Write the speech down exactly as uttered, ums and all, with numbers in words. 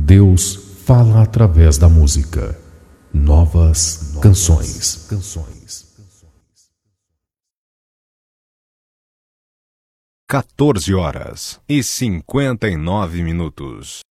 Deus fala através da música. Novas canções. quatorze horas e cinquenta e nove minutos.